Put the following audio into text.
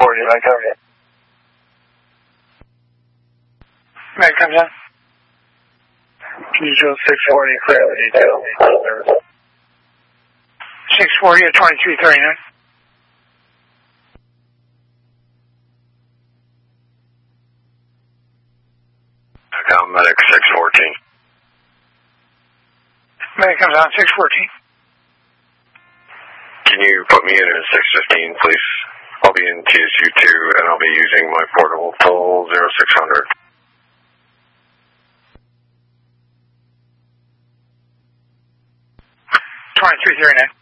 640, I covered it. Meg comes in. Usual 640, clear with detail. 640 at 2339. Medic 614. Medic comes on 614. Can you put me in at 615, please? I'll be in TSU2 and I'll be using my portable toll 0600. 2339.